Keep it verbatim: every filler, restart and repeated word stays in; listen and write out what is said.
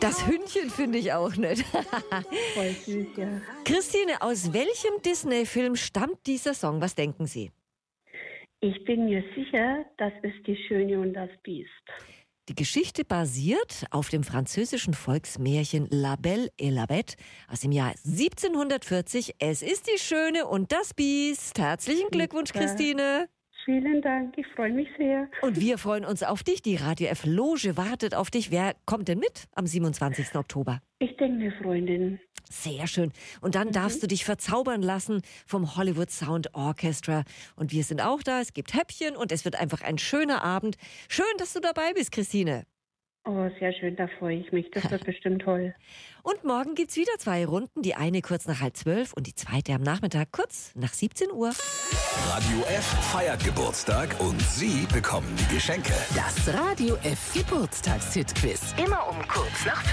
Das Hündchen finde ich auch nett. Voll süß, ja. Christine, aus welchem Disney-Film stammt dieser Song? Was denken Sie? Ich bin mir sicher, das ist Die Schöne und das Biest. Die Geschichte basiert auf dem französischen Volksmärchen La Belle et la Bête aus dem Jahr siebzehnhundertvierzig. Es ist die Schöne und das Biest. Herzlichen Glückwunsch, Christine. Vielen Dank, ich freue mich sehr. Und wir freuen uns auf dich. Die Radio F Loge wartet auf dich. Wer kommt denn mit am siebenundzwanzigsten Oktober? Ich denke, eine Freundin. Sehr schön. Und dann mhm. darfst du dich verzaubern lassen vom Hollywood Sound Orchestra. Und wir sind auch da. Es gibt Häppchen und es wird einfach ein schöner Abend. Schön, dass du dabei bist, Christine. Oh, sehr schön, da freue ich mich. Das wird bestimmt toll. Und morgen gibt's wieder zwei Runden. Die eine kurz nach halb zwölf und die zweite am Nachmittag kurz nach siebzehn Uhr. Radio F feiert Geburtstag und Sie bekommen die Geschenke. Das Radio F Geburtstagshit-Quiz. Immer um kurz nach